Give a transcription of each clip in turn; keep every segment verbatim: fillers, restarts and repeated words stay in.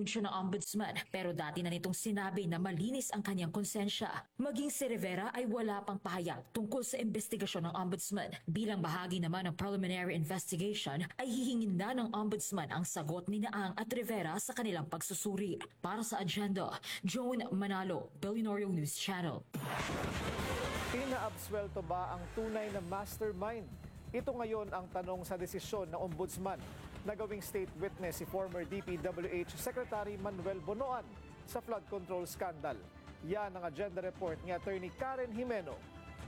anunsyo ng ombudsman pero dati na nitong sinabi na malinis ang kanyang konsensya. Maging si Rivera ay wala pang pahayag tungkol sa investigasyon ng ombudsman. Bilang bahagi naman ng preliminary investigation ay hihingin na ng ombudsman ang sagot ni Naang at Rivera sa kanilang pagsusuri. Para sa agenda, Joan Manalo, Billionaire News Channel. Inaabswelto ba ang tunay na mastermind? Ito ngayon ang tanong sa desisyon ng ombudsman na gawing state witness si former D P W H Secretary Manuel Bonoan sa flood control scandal. Yan ang agenda report ni Attorney Karen Jimeno.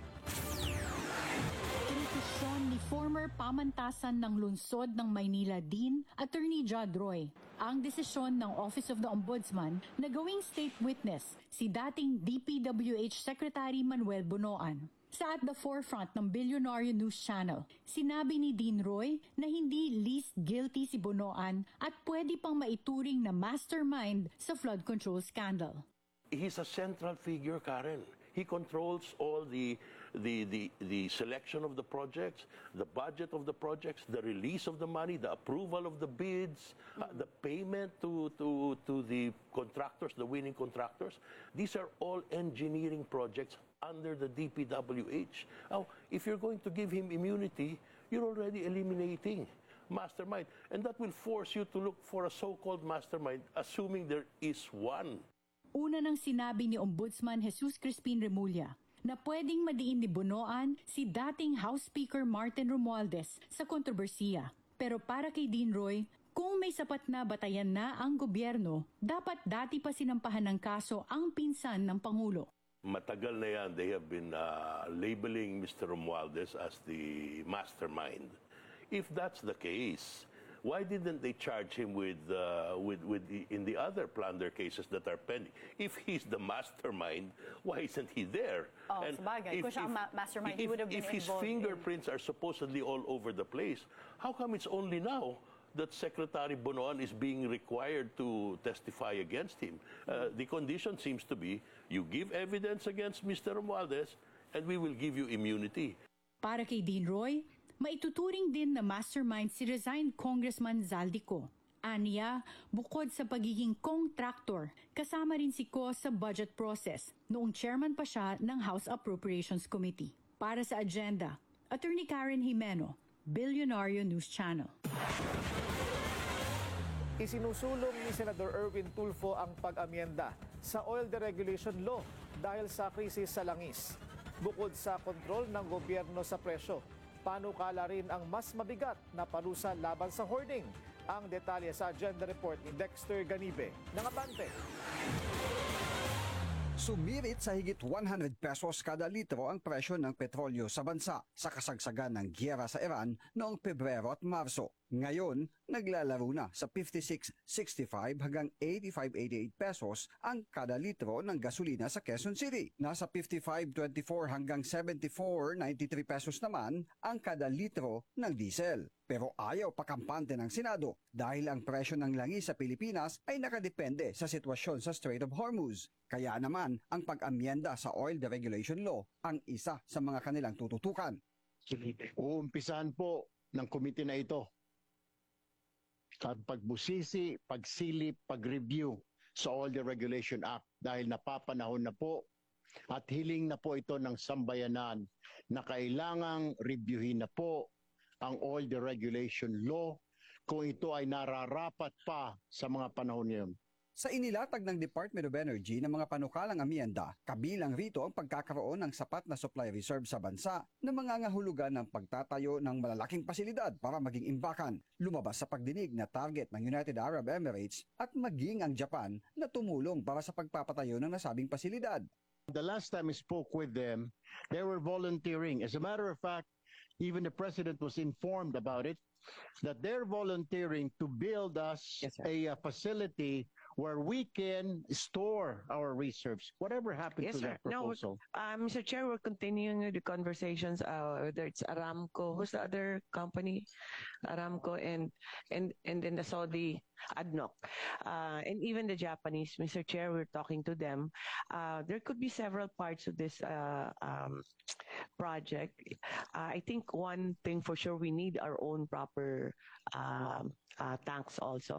Desisyon ni former pamantasan ng lungsod ng Maynila Dean, Attorney Judd Roy, ang desisyon ng Office of the Ombudsman na gawing state witness si dating D P W H Secretary Manuel Bonoan. Sa at the forefront ng Billionaire News Channel, sinabi ni Dean Roy na hindi least guilty si Bonoan at pwede pang maituring na mastermind sa flood control scandal. He's a central figure, Karen. He controls all the, the, the, the selection of the projects, the budget of the projects, the release of the money, the approval of the bids, uh, the payment to, to, to the contractors, the winning contractors. These are all engineering projects under the D P W H. Now, if you're going to give him immunity, you're already eliminating mastermind. And that will force you to look for a so-called mastermind, assuming there is one. Una nang sinabi ni Ombudsman Jesus Crispin Remulla na pwedeng madiin ni Bonoan si dating House Speaker Martin Romualdez sa kontrobersiya. Pero para kay Dean Roy, kung may sapat na batayan na ang gobyerno, dapat dati pa sinampahan ng kaso ang pinsan ng Pangulo. Matagal na yan, they have been uh, labeling Mister Romualdez as the mastermind. If that's the case, why didn't they charge him with, uh, with, with the, in the other plunder cases that are pending? If he's the mastermind, why isn't he there? Oh, sabagay. Kung siya ang ma- mastermind, if, he would have been if his involved fingerprints in... are supposedly all over the place, how come it's only now that Secretary Bonoan is being required to testify against him? Uh, the condition seems to be, you give evidence against Mister Romualdez, and we will give you immunity. Para kay Dean Roy, maituturing din na mastermind si resigned Congressman Zaldico. Aniya, bukod sa pagiging contractor, kasama rin si Ko sa budget process noong chairman pa siya ng House Appropriations Committee. Para sa agenda, Attorney Karen Jimeno, Billionaire News Channel. Isinusulong ni Senador Erwin Tulfo ang pag-amyenda sa oil deregulation law dahil sa krisis sa langis. Bukod sa kontrol ng gobyerno sa presyo, panukala rin ang mas mabigat na parusa laban sa hoarding. Ang detalye sa agenda report ni Dexter Ganibe ng Abante. Sumirit sa higit one hundred pesos kada litro ang presyo ng petrolyo sa bansa sa kasagsagan ng giyera sa Iran noong Pebrero at Marso. Ngayon, naglalaro na sa fifty-six sixty-five hanggang eighty-five eighty-eight pesos ang kada litro ng gasolina sa Quezon City. Nasa fifty-five twenty-four hanggang seventy-four ninety-three pesos naman ang kada litro ng diesel. Pero ayaw pakampante ng Senado dahil ang presyo ng langis sa Pilipinas ay nakadepende sa sitwasyon sa Strait of Hormuz. Kaya naman ang pag-amyenda sa Oil Deregulation Law ang isa sa mga kanilang tututukan. Uumpisahan po ng komite na ito ang pagbusisi, pagsilip, pag-review sa Oil Deregulation Act dahil napapanahon na po at hiling na po ito ng sambayanan na kailangang reviewin na po ang Oil Deregulation Law kung ito ay nararapat pa sa mga panahon ngayon. Sa inilatag ng Department of Energy ng mga panukalang amyenda, kabilang rito ang pagkakaroon ng sapat na supply reserve sa bansa na mangangahulugan ng pagtatayo ng malalaking pasilidad para maging imbakan, lumabas sa pagdinig na target ng United Arab Emirates at maging ang Japan na tumulong para sa pagpapatayo ng nasabing pasilidad. The last time I spoke with them, they were volunteering. As a matter of fact, even the president was informed about it, that they're volunteering to build us yes, a, a facility where we can store our reserves. Whatever happened yes, to sir. that proposal? No, uh, Mister Chair, we're continuing the conversations, uh, whether it's Aramco, who's the other company? Aramco and and and then the Saudi A D N O C. Uh, and even the Japanese, Mister Chair, we're talking to them. Uh, there could be several parts of this uh, um, project. Uh, I think one thing for sure, we need our own proper um, uh, tanks also.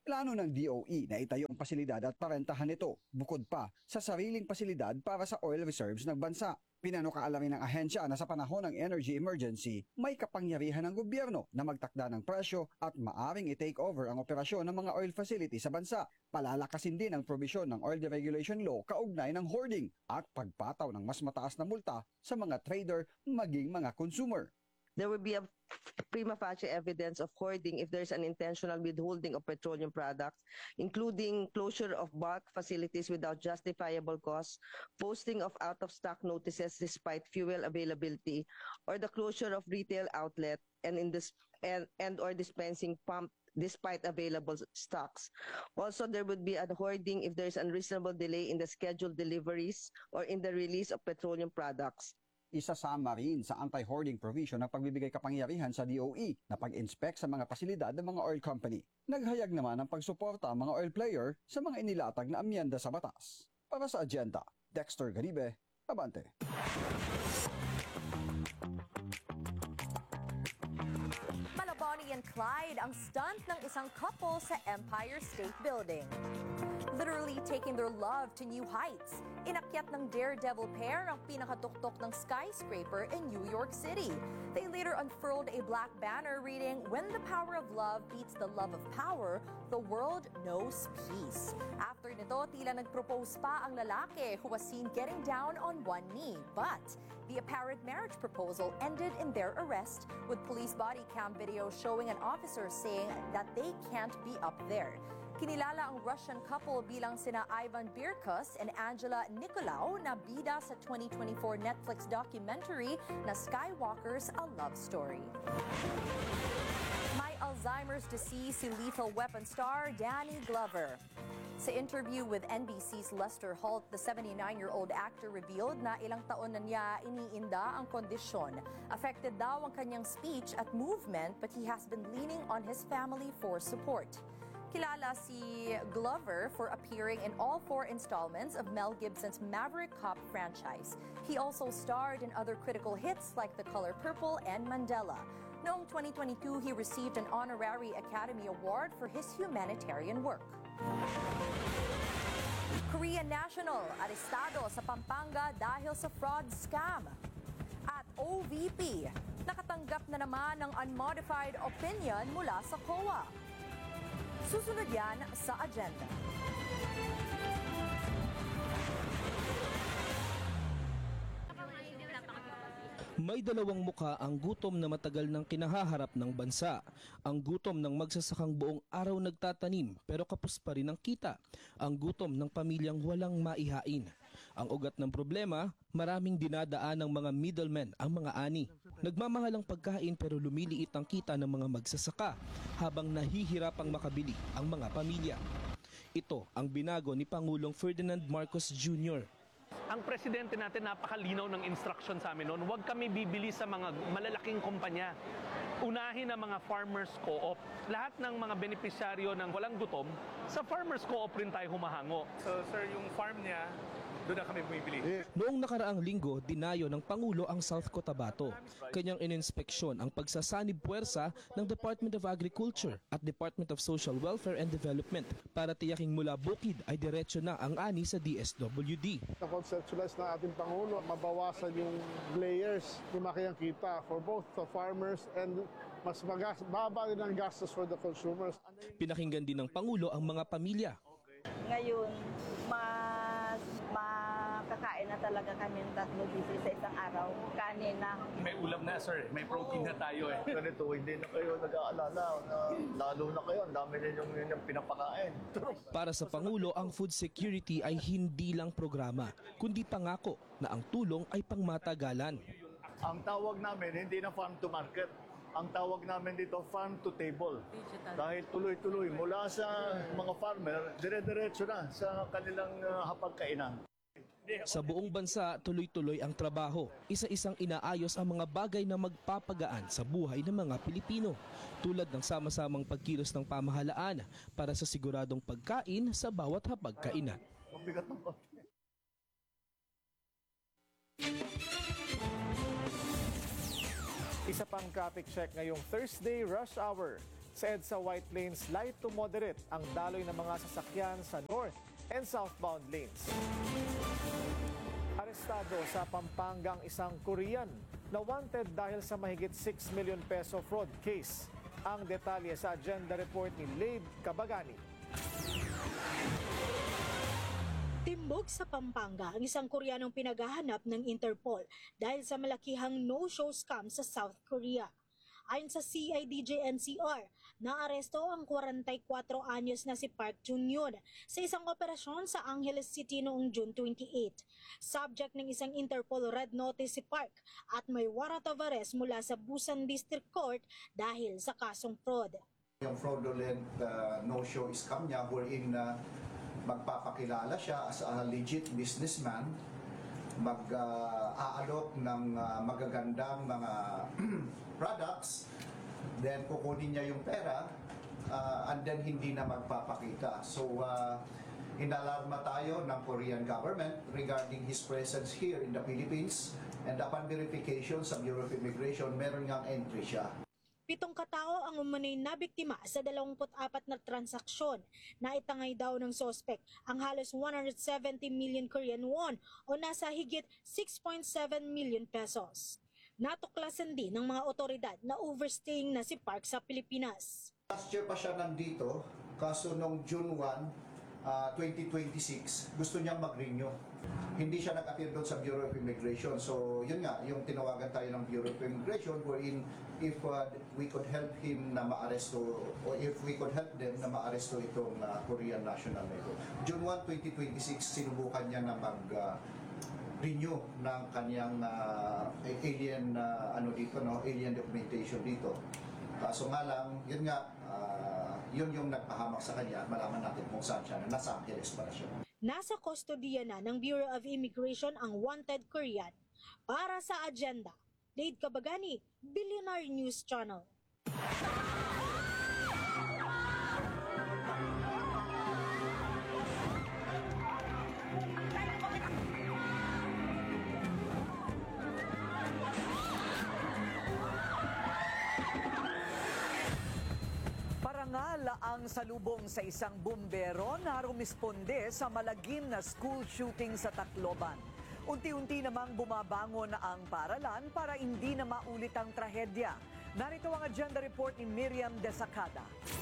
Plano ng D O E na itayo ang pasilidad at parentahan nito, bukod pa sa sariling pasilidad para sa oil reserves ng bansa. Pinanukalamin ng ahensya na sa panahon ng energy emergency, may kapangyarihan ng gobyerno na magtakda ng presyo at maaring i-take over ang operasyon ng mga oil facility sa bansa. Palalakasin din ang probisyon ng Oil Deregulation Law kaugnay ng hoarding at pagpataw ng mas mataas na multa sa mga trader maging mga consumer. There will be a prima facie evidence of hoarding if there's an intentional withholding of petroleum products, including closure of bulk facilities without justifiable cause, posting of out-of-stock notices despite fuel availability, or the closure of retail outlet and in this and, and or dispensing pump despite available stocks. Also, there would be a hoarding if there's unreasonable delay in the scheduled deliveries or in the release of petroleum products. Isasama rin sa anti-hoarding provision ng pagbibigay kapangyarihan sa D O E na pag-inspect sa mga pasilidad ng mga oil company. Naghayag naman ng pagsuporta ang mga oil player sa mga inilatag na amyenda sa batas. Para sa Agenda, Dexter Garibe, Abante. Bonnie and Clyde ang stunt ng isang couple sa Empire State Building. Literally taking their love to new heights. Inakyat ng daredevil pair ang pinakatuktok ng skyscraper in New York City. They later unfurled a black banner reading, "When the power of love beats the love of power, the world knows peace." After nito, tila nag-propose pa ang lalaki who was seen getting down on one knee. But the apparent marriage proposal ended in their arrest, with police body cam video showing an officer saying that they can't be up there. Kinilala ang Russian couple bilang sina Ivan Birkus and Angela Nicolau na bida sa twenty twenty-four Netflix documentary na Skywalker's A Love Story. May Alzheimer's disease si Lethal Weapon star Danny Glover. Sa interview with N B C's Lester Holt, the seventy-nine-year-old actor revealed na ilang taon na niya iniinda ang kondisyon. Affected daw ang kanyang speech at movement, but he has been leaning on his family for support. Kilala si Glover for appearing in all four installments of Mel Gibson's Maverick Cop franchise. He also starred in other critical hits like The Color Purple and Mandela. Noong twenty twenty-two, he received an honorary Academy Award for his humanitarian work. Korean national arestado sa Pampanga dahil sa fraud scam. At O V P, nakatanggap na naman ng unmodified opinion mula sa C O A. Susunod yan sa Agenda. May dalawang muka ang gutom na matagal nang kinahaharap ng bansa. Ang gutom ng magsasakang buong araw nagtatanim pero kapos pa rin ang kita. Ang gutom ng pamilyang walang maihain. Ang ugat ng problema, maraming dinadaan ng mga middlemen ang mga ani. Nagmamahal ang pagkain pero lumiliit ang kita ng mga magsasaka habang nahihirapang makabili ang mga pamilya. Ito ang binago ni Pangulong Ferdinand Marcos Junior Ang presidente natin napakalinaw ng instruction sa amin noon, huwag kami bibili sa mga malalaking kumpanya. Unahin ang mga farmers co-op. Lahat ng mga benepisyaryo ng walang gutom, sa farmers co-op rin tayo humahango. So sir, yung farm niya, doon na kami bumibili. Noong nakaraang linggo, dinayo ng Pangulo ang South Cotabato. Kanyang ininspeksyon ang pagsasanib puwersa ng Department of Agriculture at Department of Social Welfare and Development para tiyaking mula bukid ay diretso na ang ani sa D S W D. Na-conceptualize na ating Pangulo, mabawasan yung layers, lumaki ang kita for both the farmers and mas magas, baba din ang gastos for the consumers. Pinakinggan din ng Pangulo ang mga pamilya. Ngayon, mas makakain na talaga kami ng tatlo beses sa isang araw. Kanin na. May ulam na sir, may protein na tayo eh. Ganito, hindi na kayo nag-aalala na lalo na kayo, ang dami na yung, yung pinapakain. Para sa Pangulo, ang food security ay hindi lang programa, kundi pangako na ang tulong ay pangmatagalan. Ang tawag namin, hindi na farm to market. Ang tawag namin dito, farm to table. Digital. Dahil tuloy-tuloy, mula sa mga farmer, dire-diretso na sa kanilang uh, hapagkainan. Sa buong bansa, tuloy-tuloy ang trabaho. Isa-isang inaayos ang mga bagay na magpapagaan sa buhay ng mga Pilipino. Tulad ng sama-samang pagkilos ng pamahalaan para sa siguradong pagkain sa bawat hapagkainan. Mabigat ng konti. Isa pang traffic check ngayong Thursday rush hour. Sa EDSA White Plains, light to moderate ang daloy ng mga sasakyan sa north and southbound lanes. Arestado sa Pampanga ang isang Korean na wanted dahil sa mahigit six million peso fraud case. Ang detalye sa agenda report ni Leib Cabagani. Timbog sa Pampanga ang isang Koreanong pinaghahanap ng Interpol dahil sa malakihang no-show scam sa South Korea. Ayon sa C I D J N C R, naaresto ang forty-four anyos na si Park Jun-yun sa isang operasyon sa Angeles City noong June twenty-eighth. Subject ng isang Interpol Red Notice si Park at may warrant of arrest mula sa Busan District Court dahil sa kasong fraud. Yung fraudulent uh, no-show scam niya wherein uh, magpapakilala siya as a legit businessman, mag-aalok uh, ng uh, magagandang mga products, then kukunin niya yung pera, uh, and then hindi na magpapakita. So, uh, inalarma tayo ng Korean government regarding his presence here in the Philippines, and upon verification sa Bureau of Immigration, meron ngang entry siya. Pitong katao ang umunay na biktima sa twenty-four na transaksyon na itangay daw ng sospek ang halos one hundred seventy million Korean won o nasa higit six point seven million pesos. Natuklasan din ng mga otoridad na overstaying na si Park sa Pilipinas. Last year pa siya nandito, kaso noong June first, uh, twenty twenty-six, gusto niyang mag-renew. Hindi siya nag-appear doon sa Bureau of Immigration. So yun nga, yung tinawagan tayo ng Bureau of Immigration wherein if uh, we could help him na maaresto or if we could help them na maaresto itong uh, Korean national na ito. June first, twenty twenty-six, sinubukan niya na mag uh, renew ng kanyang uh, alien uh, ano dito no alien documentation dito. Kaso nga lang, yun nga uh, yun yung nagpahamak sa kanya. Malaman natin kung saan siya, na nasa Angeles para siya. Nasa kustodiya na ng Bureau of Immigration ang wanted Korean. Para sa agenda, Leib Cabagani, Billionaire News Channel. Parangal ang salubong sa isang bumbero na rumisponde sa malagim na school shooting sa Tacloban. Unti-unti namang bumabangon ang paaralan para hindi na maulit ang trahedya. Narito ang agenda report ni Miriam Desacada.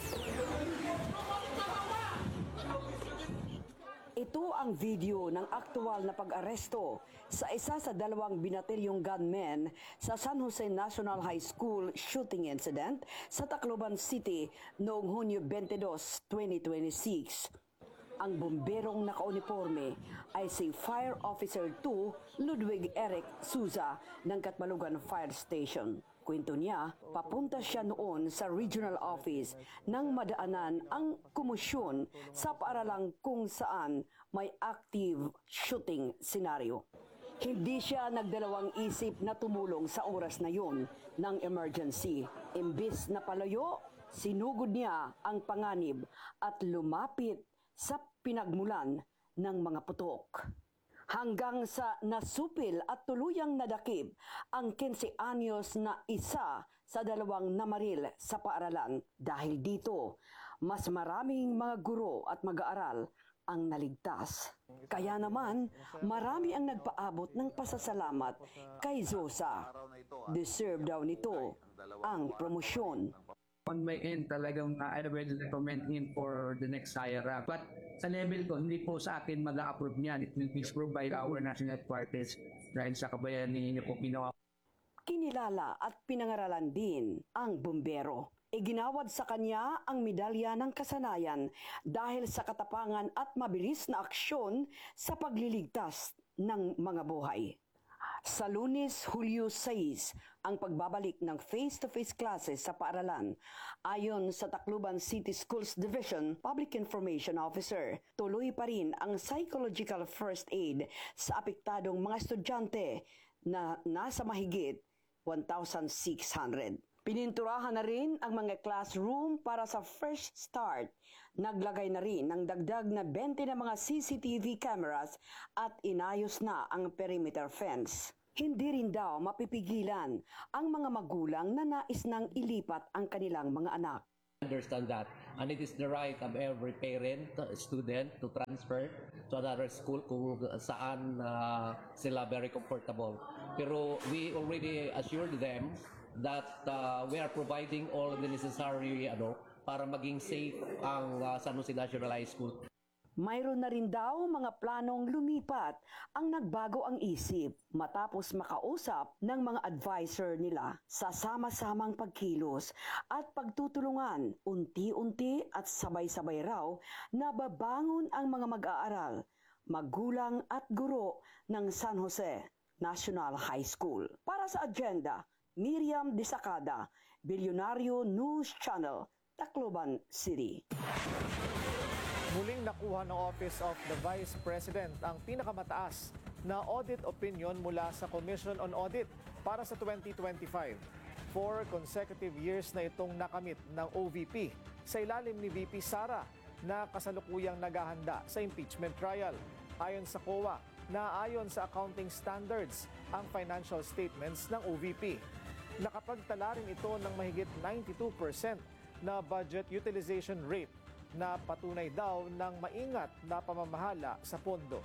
Ito ang video ng aktual na pag-aresto sa isa sa dalawang binatilyong gunmen sa San Jose National High School shooting incident sa Tacloban City noong Hunyo twenty-two, twenty twenty-six. Ang bomberong nakauniforme ay si Fire Officer two Ludwig Eric Souza ng Katmalugan Fire Station. Kwento niya, papunta siya noon sa regional office nang madaanan ang komosyon sa paaralang kung saan may active shooting scenario. Hindi siya nagdalawang isip na tumulong sa oras na yun ng emergency. Imbis na palayo, sinugod niya ang panganib at lumapit sa pinagmulan ng mga putok. Hanggang sa nasupil at tuluyang nadakip ang fifteen anyos na isa sa dalawang namaril sa paaralan. Dahil dito, mas maraming mga guro at mag-aaral ang naligtas. Kaya naman, marami ang nagpaabot ng pasasalamat kay Zosa. Deserve daw nito ang promosyon. On my end, talagang uh, I already recommend him for the next higher rank. But sa level ko, hindi po sa akin mag-approve niyan. It will be approved by our national headquarters dahil sa kabayanihan niyo po ginawa. Kinilala at pinangaralan din ang bumbero. Iginawad sa kanya ang medalya ng kasanayan dahil sa katapangan at mabilis na aksyon sa pagliligtas ng mga buhay. Sa Lunes, Hulyo six, ang pagbabalik ng face-to-face classes sa paaralan. Ayon sa Tacloban City Schools Division Public Information Officer, tuloy pa rin ang psychological first aid sa apektadong mga estudyante na nasa mahigit one thousand six hundred. Pininturahan na rin ang mga classroom para sa fresh start. Naglagay na rin ng dagdag na twenty na mga C C T V cameras at inayos na ang perimeter fence. Hindi rin daw mapipigilan ang mga magulang na nais nang ilipat ang kanilang mga anak. understand that. And it is the right of every parent, uh, student to transfer to another school kung saan uh, sila very comfortable. Pero we already assured them that uh, we are providing all the necessary ano, para maging safe ang uh, San Jose National High School. Mayroon na rin daw mga planong lumipat ang nagbago ang isip matapos makausap ng mga advisor nila sa sama-samang pagkilos at pagtutulungan. Unti-unti at sabay-sabay raw nababangon ang mga mag-aaral, magulang at guro ng San Jose National High School. Para sa agenda, Miriam Disacada, Bilyonaryo News Channel, Tacloban City. Muling nakuha ng Office of the Vice President ang pinakamataas na audit opinion mula sa Commission on Audit para sa twenty twenty-five. Four consecutive years na itong nakamit ng O V P sa ilalim ni V P Sara na kasalukuyang naghahanda sa impeachment trial. Ayon sa C O A, naayon sa accounting standards ang financial statements ng O V P. Nakapagtala rin ito ng mahigit ninety-two percent na budget utilization rate na patunay daw ng maingat na pamamahala sa pondo.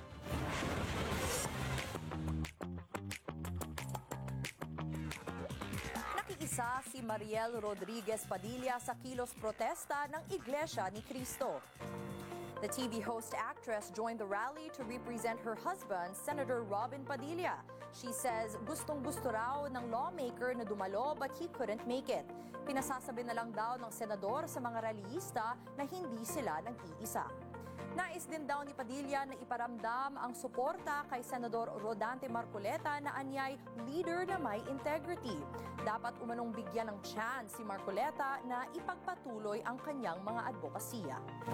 Nakiisa si Mariel Rodriguez Padilla sa kilos protesta ng Iglesia ni Cristo. The T V host actress joined the rally to represent her husband, Senator Robin Padilla. She says gustong-gusto raw ng lawmaker na dumalo but he couldn't make it. Pinasasabi na lang daw ng senador sa mga rallyista na hindi sila nag-iisa. Nais din daw ni Padilla na iparamdam ang suporta kay Senador Rodante Marcoleta na anyay leader na may integrity. Dapat umanong bigyan ng chance si Marcoleta na ipagpatuloy ang kanyang mga advokasya.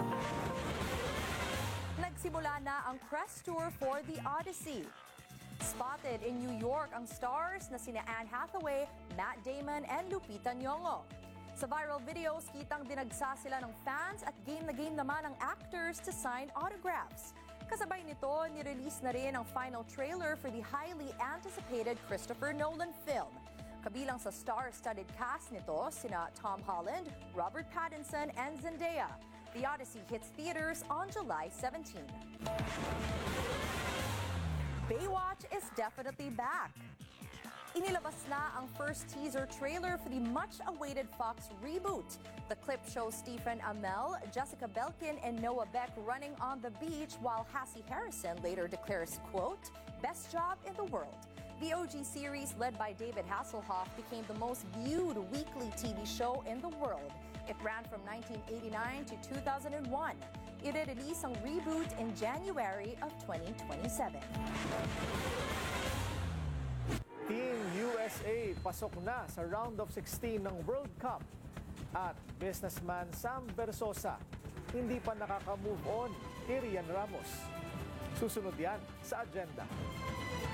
Nagsimula na ang press tour for The Odyssey. Spotted in New York ang stars na sina Anne Hathaway, Matt Damon, and Lupita Nyong'o. Sa viral videos, kitang dinagsa sila ng fans at game na game naman ang actors to sign autographs. Kasabay nito, nirelease na rin ang final trailer for the highly anticipated Christopher Nolan film. Kabilang sa star-studded cast nito, sina Tom Holland, Robert Pattinson, and Zendaya. The Odyssey hits theaters on July seventeenth. Baywatch is definitely back. Inilabas na ang first teaser trailer for the much-awaited Fox reboot. The clip shows Stephen Amell, Jessica Belkin, and Noah Beck running on the beach while Hassie Harrison later declares, quote, "Best job in the world." The O G series, led by David Hasselhoff, became the most viewed weekly T V show in the world. It ran from nineteen eighty-nine to two thousand one. I-release ang reboot in January of twenty twenty-seven. Team U S A pasok na sa round of sixteen ng World Cup. At businessman Sam Versosa, hindi pa nakaka-move on, Irian Ramos. Susunod yan sa agenda.